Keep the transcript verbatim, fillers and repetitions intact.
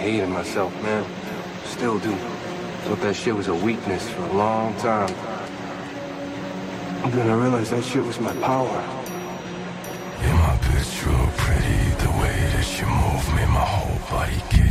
hated myself, man. Still do. Thought that shit was a weakness for a long time. Then I realized that shit was my power. Yeah, my bitch real pretty. The way that you move made my whole body get